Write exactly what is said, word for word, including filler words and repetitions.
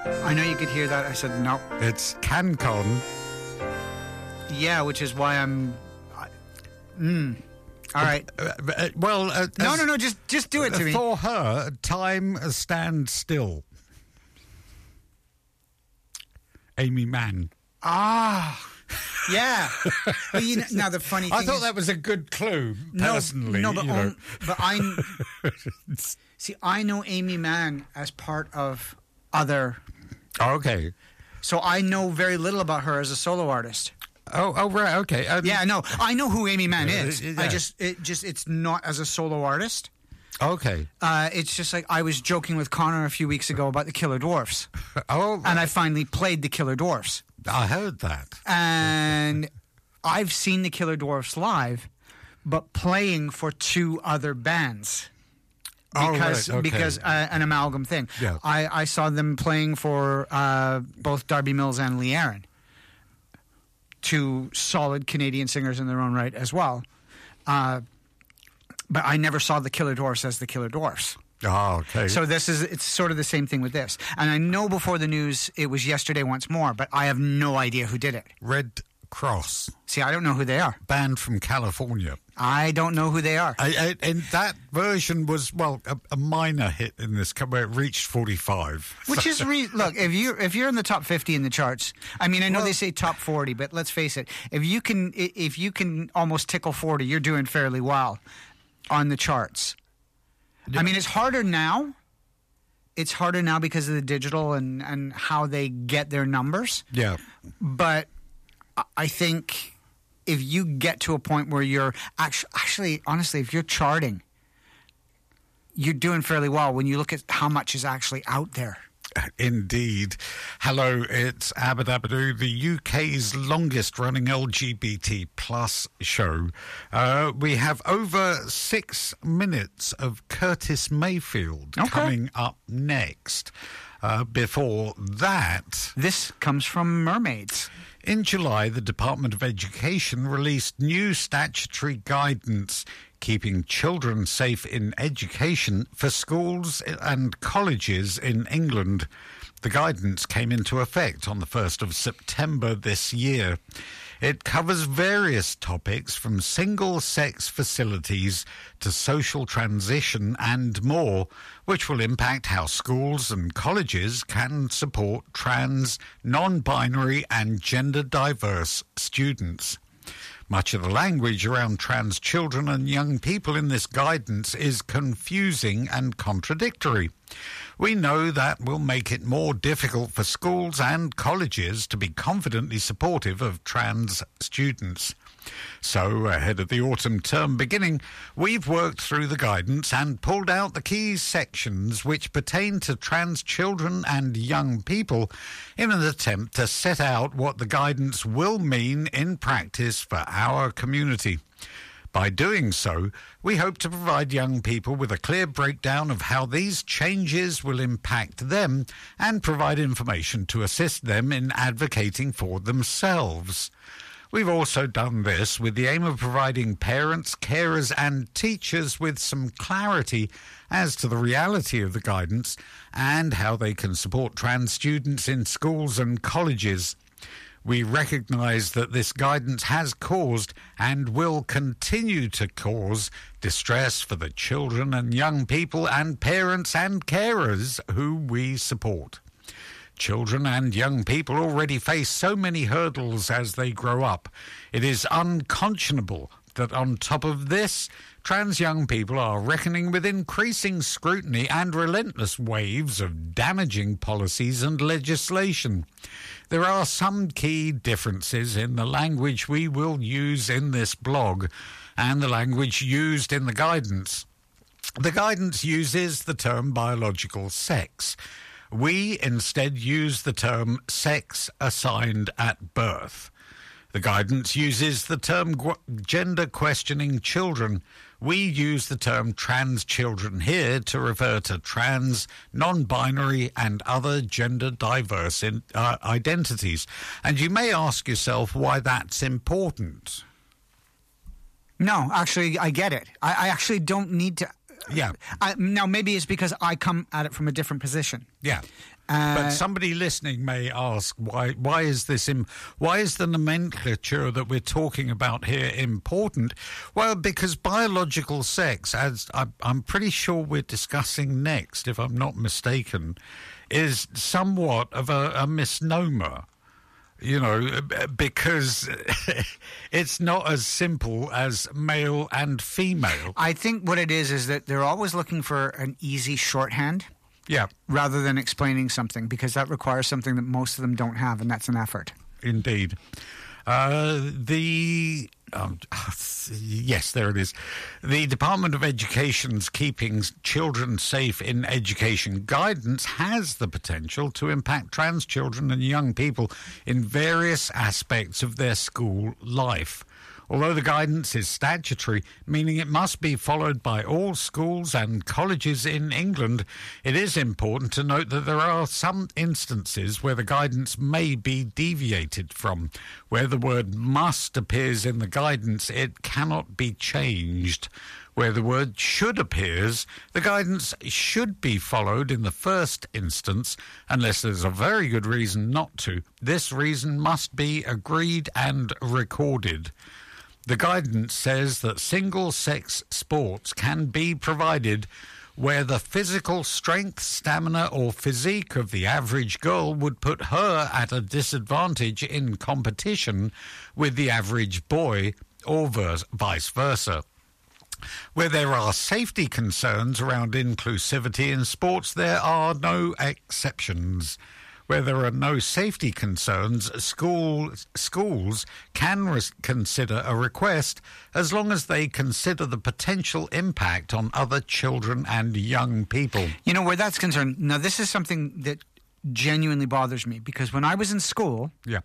I know you could hear that. I said no. It's CanCon. Yeah, which is why I'm... I, mm. All right. Uh, uh, well... Uh, no, no, no, just just do it to uh, me. For her, time stands still. Amy Mann. Ah... Yeah, but you know, now the funny thing I thought is, that was a good clue, personally. No, no but, you know. on, but I see. I know Amy Mann as part of other. Okay. So I know very little about her as a solo artist. Oh, oh, right, okay. Um, yeah, no, I know who Amy Mann uh, is. yeah. I just, it just, it's not as a solo artist. Okay. Uh, it's just like I was joking with Connor a few weeks ago about the Killer Dwarfs. Oh, and I finally played the Killer Dwarfs. I heard that. And I've seen the Killer Dwarfs live, but playing for two other bands. Because, oh, right, okay. because uh, an amalgam thing. Yeah. I, I saw them playing for uh, both Darby Mills and Lee Aaron. Two solid Canadian singers in their own right as well. Uh, but I never saw the Killer Dwarfs as the Killer Dwarfs. Oh, okay. So this is, it's sort of the same thing with this. And I know before the news it was Yesterday Once More, but I have no idea who did it. Red Cross. See, I don't know who they are. Band from California. I don't know who they are. I, I, and that version was, well, a, a minor hit in this, where it reached forty-five. Which is, re- look, if you're, if you're in the top fifty in the charts, I mean, I know well, they say top forty, but let's face it, if you can, if you can almost tickle forty, you're doing fairly well on the charts. I mean, it's harder now. It's harder now because of the digital and, and how they get their numbers. Yeah. But I think if you get to a point where you're actually, actually, honestly, if you're charting, you're doing fairly well when you look at how much is actually out there. Indeed. Hello, it's Abadabadoo, the U K's longest-running L G B T plus show. Uh, we have over six minutes of Curtis Mayfield okay. coming up next. Uh, before that... This comes from Mermaids. In July, the Department of Education released new statutory guidance keeping children safe in education for schools and colleges in England. The guidance came into effect on the first of September this year. It covers various topics from single-sex facilities to social transition and more, which will impact how schools and colleges can support trans, non-binary and gender-diverse students. Much of the language around trans children and young people in this guidance is confusing and contradictory. We know that will make it more difficult for schools and colleges to be confidently supportive of trans students. So, ahead of the autumn term beginning, we've worked through the guidance and pulled out the key sections which pertain to trans children and young people in an attempt to set out what the guidance will mean in practice for our community. By doing so, we hope to provide young people with a clear breakdown of how these changes will impact them and provide information to assist them in advocating for themselves. We've also done this with the aim of providing parents, carers and teachers with some clarity as to the reality of the guidance and how they can support trans students in schools and colleges. We recognise that this guidance has caused and will continue to cause distress for the children and young people and parents and carers who we support. Children and young people already face so many hurdles as they grow up. It is unconscionable that on top of this, trans young people are reckoning with increasing scrutiny and relentless waves of damaging policies and legislation. There are some key differences in the language we will use in this blog and the language used in the guidance. The guidance uses the term biological sex. We instead use the term sex assigned at birth. The guidance uses the term gu- gender questioning children. We use the term trans children here to refer to trans, non-binary and other gender diverse in, uh, identities. And you may ask yourself why that's important. No, actually, I get it. I, I actually don't need to Yeah. I, now, maybe it's because I come at it from a different position. Yeah. Uh, But somebody listening may ask, why why is this im- why is the nomenclature that we're talking about here important? Well, because biological sex, as I, I'm pretty sure we're discussing next, if I'm not mistaken, is somewhat of a, a misnomer. You know, because it's not as simple as male and female. I think what it is is that they're always looking for an easy shorthand. Yeah. Rather than explaining something, because that requires something that most of them don't have, and that's an effort. Indeed. Uh, the um, yes, there it is. The Department of Education's Keeping Children Safe in Education guidance has the potential to impact trans children and young people in various aspects of their school life. Although the guidance is statutory, meaning it must be followed by all schools and colleges in England, it is important to note that there are some instances where the guidance may be deviated from. Where the word must appears in the guidance, it cannot be changed. Where the word should appears, the guidance should be followed in the first instance, unless there's a very good reason not to. This reason must be agreed and recorded. The guidance says that single-sex sports can be provided where the physical strength, stamina or physique of the average girl would put her at a disadvantage in competition with the average boy, or vice versa. Where there are safety concerns around inclusivity in sports, there are no exceptions. Where there are no safety concerns, school, schools can res- consider a request as long as they consider the potential impact on other children and young people. You know, where that's concerned, now this is something that genuinely bothers me, because when I was in school, yeah.